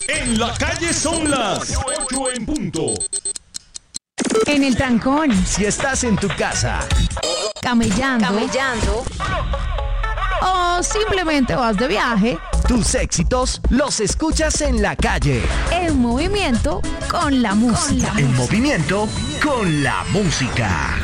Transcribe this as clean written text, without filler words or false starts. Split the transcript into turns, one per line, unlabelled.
En la calle son las 8 en punto.
En el trancón,
Si estás en tu casa,
camellando o simplemente vas de viaje,
tus éxitos los escuchas en la calle.
en movimiento con la música.
En movimiento con la música.